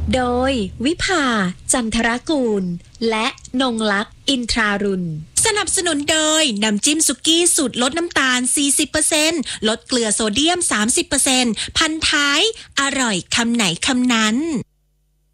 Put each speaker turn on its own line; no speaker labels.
โดยวิภาจันทรกูลและนงลักษณ์อินทรารุณสนับสนุนโดยน้ำจิ้มสุกี้สูตรลดน้ำตาล 40% ลดเกลือโซเดียม 30% พันท้ายอร่อยคำไหนคำนั้น